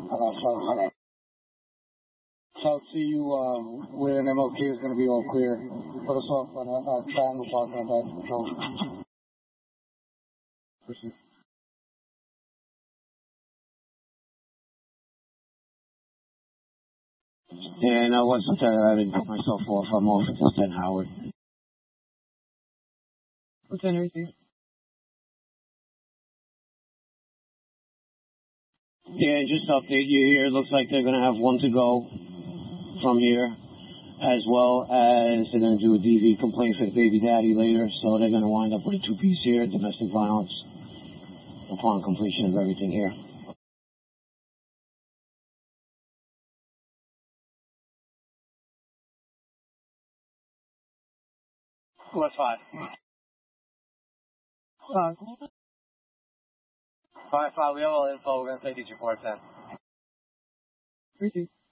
So I'll see you where an MLK is going to be all clear. Put us off on a triangle parking on that control. Yeah, no, once I didn't put myself off, I'm off at 10 Howard. Lieutenant, receive. Yeah, just to update you here, it looks like they're going to have one to go from here, as well as they're going to do a DV complaint for the baby daddy later, so they're going to wind up with a 2-piece here, domestic violence, upon completion of everything here. What's 5? 5, we have all info. We're going to take these reports in. Receive.